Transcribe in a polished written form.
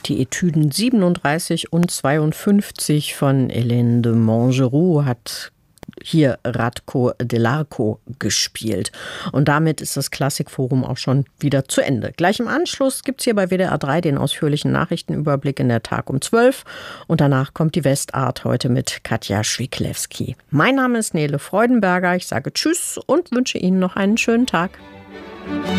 Die Etüden 37 und 52 von Hélène de Montgeroux hat hier Radko Delarco gespielt. Und damit ist das Klassikforum auch schon wieder zu Ende. Gleich im Anschluss gibt es hier bei WDR 3 den ausführlichen Nachrichtenüberblick in der Tag um 12. Und danach kommt die Westart heute mit Katja Schwiklewski. Mein Name ist Nele Freudenberger. Ich sage Tschüss und wünsche Ihnen noch einen schönen Tag.